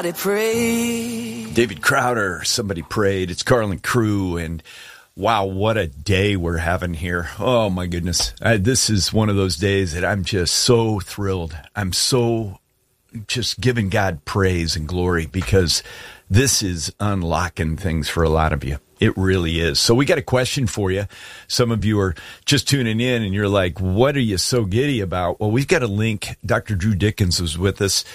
somebody prayed. David Crowder, Somebody Prayed. It's Carlin Crew, and wow, what a day we're having here. Oh, my goodness. This is one of those days that I'm just so thrilled. I'm so just giving God praise and glory because this is unlocking things for a lot of you. It really is. So we got a question for you. Some of you are just tuning in and you're like, what are you so giddy about? Well, we've got a link. Dr. Drew Dickens was with us.